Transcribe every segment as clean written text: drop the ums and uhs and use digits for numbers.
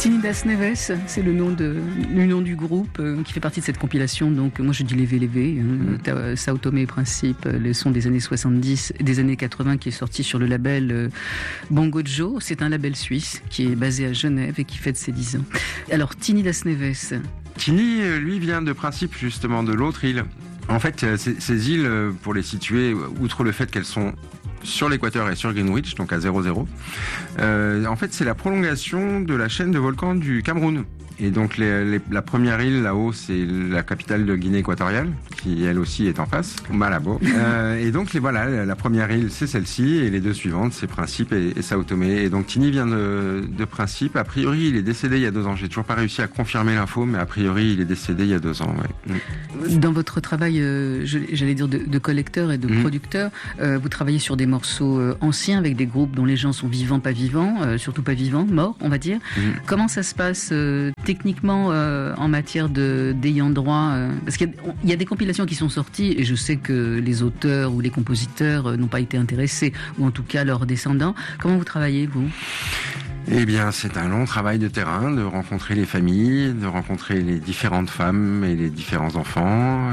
Tinidas Neves, c'est le nom du groupe qui fait partie de cette compilation. Donc, moi, je dis Lévé, Sao Tomé et Principe, le son des années 70 et des années 80 qui est sorti sur le label Bongo Joe. C'est un label suisse qui est basé à Genève et qui fête ses 10 ans. Alors, Tinidas Neves. Tini, lui, vient de Principe, justement, de l'autre île. En fait, ces îles, pour les situer, outre le fait qu'elles sont sur l'équateur et sur Greenwich, donc à 0,0. En fait, c'est la prolongation de la chaîne de volcans du Cameroun. Et donc la première île là-haut, c'est la capitale de Guinée équatoriale, qui elle aussi est en face, Malabo. Et donc la première île, c'est celle-ci, et les deux suivantes, c'est Principe et Sao Tomé. Et donc Tini vient de Principe. A priori, il est décédé il y a 2 ans. J'ai toujours pas réussi à confirmer l'info, mais a priori, il est décédé il y a 2 ans. Ouais. Dans votre travail, j'allais dire de collecteur et de producteur, vous travaillez sur des morceaux anciens avec des groupes dont les gens sont vivants, pas vivants, surtout pas vivants, morts, on va dire. Comment ça se passe techniquement en matière d'ayant droit, parce qu'il y a des compilations qui sont sorties et je sais que les auteurs ou les compositeurs n'ont pas été intéressés, ou en tout cas leurs descendants. Comment vous travaillez, vous ? Eh bien, c'est un long travail de terrain, de rencontrer les familles, de rencontrer les différentes femmes et les différents enfants.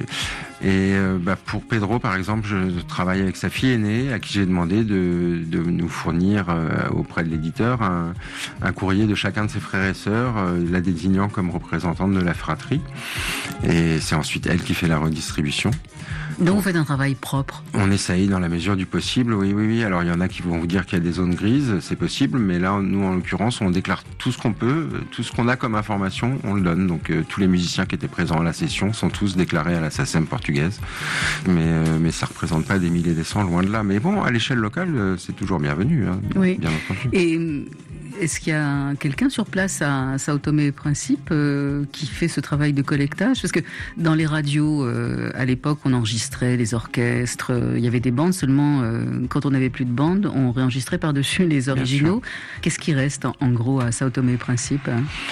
Pour Pedro, par exemple, je travaille avec sa fille aînée, à qui j'ai demandé de nous fournir auprès de l'éditeur un courrier de chacun de ses frères et sœurs, la désignant comme représentante de la fratrie. Et c'est ensuite elle qui fait la redistribution. Donc vous faites un travail propre. On essaye dans la mesure du possible, oui. Alors il y en a qui vont vous dire qu'il y a des zones grises, c'est possible, mais là, nous en l'occurrence, on déclare tout ce qu'on peut, tout ce qu'on a comme information, on le donne. Donc tous les musiciens qui étaient présents à la session sont tous déclarés à la SACEM portugaise. Mais ça représente pas des milliers et des cents, loin de là. Mais bon, à l'échelle locale, c'est toujours bienvenu, oui. Bien entendu. Et est-ce qu'il y a quelqu'un sur place à Sao Tomé et Principe qui fait ce travail de collectage ? Parce que dans les radios, à l'époque, on enregistrait les orchestres, il y avait des bandes, seulement quand on n'avait plus de bandes, on réenregistrait par-dessus les originaux. Qu'est-ce qui reste en gros à Sao Tomé et Principe ?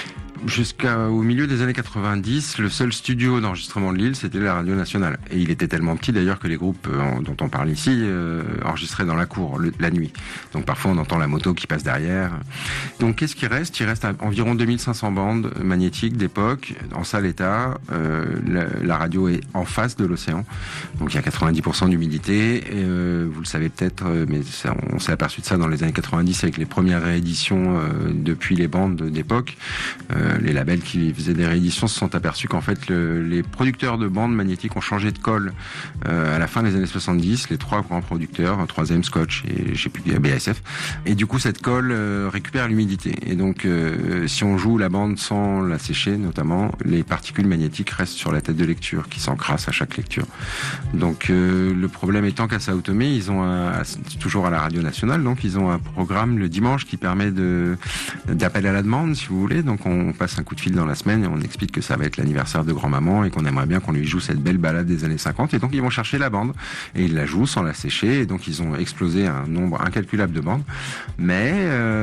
Jusqu'au milieu des années 90, le seul studio d'enregistrement de l'île, c'était la radio nationale. Et il était tellement petit d'ailleurs que les groupes dont on parle ici enregistraient dans la cour la nuit. Donc parfois on entend la moto qui passe derrière. Donc qu'est-ce qui reste ? Il reste environ 2500 bandes magnétiques d'époque, en sale état. La radio est en face de l'océan. Donc il y a 90% d'humidité. Vous le savez peut-être, mais on s'est aperçu de ça dans les années 90 avec les premières rééditions depuis les bandes d'époque. Les labels qui faisaient des rééditions se sont aperçus qu'en fait les producteurs de bandes magnétiques ont changé de colle à la fin des années 70, les 3 grands producteurs, un 3e Scotch et je sais plus BASF, et du coup cette colle récupère l'humidité et donc si on joue la bande sans la sécher notamment, les particules magnétiques restent sur la tête de lecture qui s'encrassent à chaque lecture. Donc le problème étant qu'à Sao Tomé, ils ont toujours à la radio nationale, donc ils ont un programme le dimanche qui permet d'appel à la demande si vous voulez, donc on passe un coup de fil dans la semaine et on explique que ça va être l'anniversaire de grand-maman et qu'on aimerait bien qu'on lui joue cette belle balade des années 50 et donc ils vont chercher la bande et ils la jouent sans la sécher et donc ils ont explosé un nombre incalculable de bandes, mais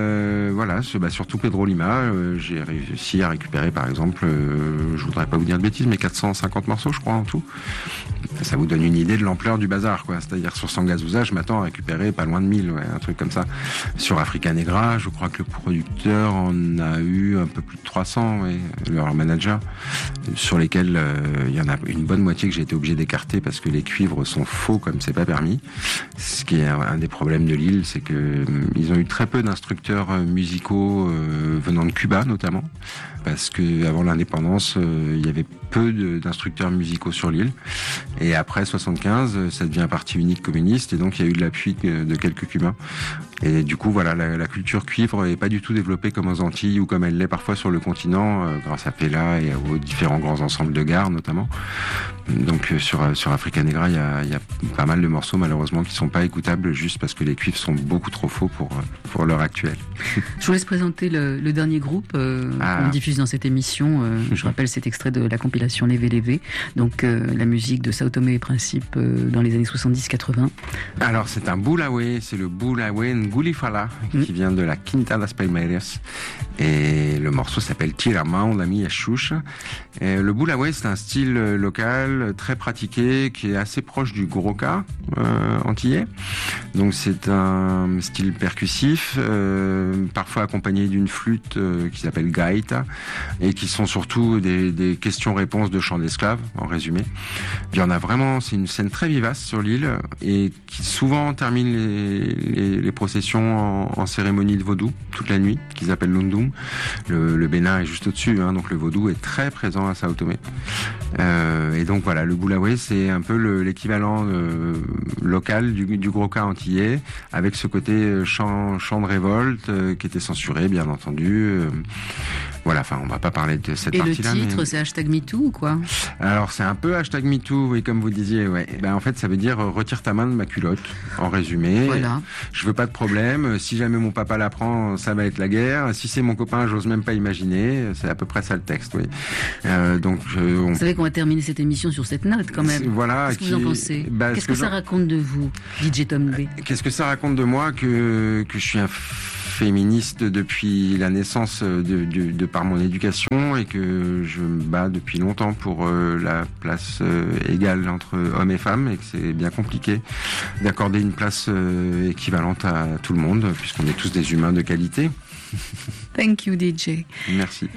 surtout Pedro Lima, j'ai réussi à récupérer par exemple, je voudrais pas vous dire de bêtises, mais 450 morceaux je crois en tout. Ça vous donne une idée de l'ampleur du bazar, quoi. C'est-à-dire sur Sangazusa, je m'attends à récupérer pas loin de 1000, un truc comme ça. Sur Africa Negra, je crois que le producteur en a eu un peu plus de 300, leur manager, sur lesquels il y en a une bonne moitié que j'ai été obligé d'écarter parce que les cuivres sont faux comme c'est pas permis. Ce qui est un des problèmes de l'île, c'est que ils ont eu très peu d'instructeurs musicaux venant de Cuba notamment, parce que avant l'indépendance, il y avait peu d'instructeurs musicaux sur l'île. Et après 75, ça devient un parti unique communiste et donc il y a eu de l'appui de quelques Cubains. Et du coup, voilà, la culture cuivre est pas du tout développée comme aux Antilles ou comme elle l'est parfois sur le continent, grâce à Pella et aux différents grands ensembles de gares notamment. Donc sur Africa Negra, il y a pas mal de morceaux malheureusement qui sont pas écoutables juste parce que les cuivres sont beaucoup trop faux pour l'heure actuelle. Je vous laisse présenter le dernier groupe qu'on diffuse dans cette émission. Je rappelle cet extrait de la compilation Lévé Lévé, donc la musique de Sao Tomé et Principe dans les années 70-80. Alors c'est un Bulawe, c'est le Bulawe Gulifala, qui vient de la Quinta das Palmeiras. Et le morceau s'appelle Tiramão da minha Xuxa. Le bulaoué, c'est un style local très pratiqué, qui est assez proche du goroka antillais. Donc c'est un style percussif, parfois accompagné d'une flûte qui s'appelle gaita, et qui sont surtout des questions-réponses de chants d'esclaves, en résumé. Il y en a vraiment, c'est une scène très vivace sur l'île, et qui souvent termine les processions en cérémonie de vaudou, toute la nuit, qu'ils appellent l'undum. Le Bénin est juste au-dessus, donc le vaudou est très présent à Sao Tomé. Et donc voilà, le bulaoué, c'est un peu l'équivalent local du goroka antillais, avec ce côté chant de révolte qui était censuré, bien entendu. Voilà, enfin, on va pas parler de cette partie-là. Et le titre, c'est #MeToo ou quoi? Alors, c'est un peu #MeToo, oui, comme vous disiez, ouais. En fait, ça veut dire retire ta main de ma culotte, en résumé. Voilà. Je veux pas de problème. Si jamais mon papa l'apprend, ça va être la guerre. Si c'est mon copain, j'ose même pas imaginer. C'est à peu près ça le texte, oui. Vous savez qu'on va terminer cette émission sur cette note, quand même. Voilà. Qu'est-ce que vous en pensez? Qu'est-ce que ça raconte de vous, DJ Tom B? Qu'est-ce que ça raconte de moi que je suis un féministe depuis la naissance de par mon éducation, et que je me bats depuis longtemps pour la place égale entre hommes et femmes, et que c'est bien compliqué d'accorder une place équivalente à tout le monde, puisqu'on est tous des humains de qualité. Thank you, DJ. Merci.